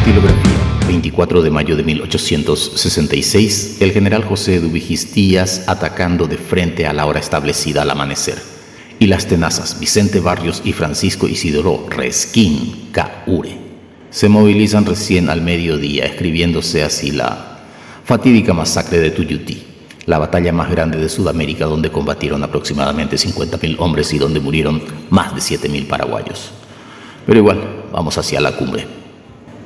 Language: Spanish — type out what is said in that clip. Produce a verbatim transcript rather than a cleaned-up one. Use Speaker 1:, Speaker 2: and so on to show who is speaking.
Speaker 1: Dactilografía. veinticuatro de mayo de mil ochocientos sesenta y seis, el general José Dubigis Díaz atacando de frente a la hora establecida al amanecer. Y las tenazas Vicente Barrios y Francisco Isidoro Resquín Caure se movilizan recién al mediodía, escribiéndose así la fatídica masacre de Tuyutí, la batalla más grande de Sudamérica, donde combatieron aproximadamente cincuenta mil hombres y donde murieron más de siete mil paraguayos. Pero igual, vamos hacia la cumbre.